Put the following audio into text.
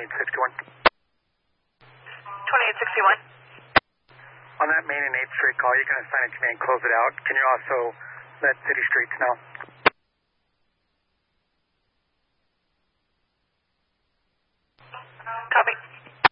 2861. 2861. On that main and 8th Street call, you can assign it to me and close it out. Can you also let city streets know?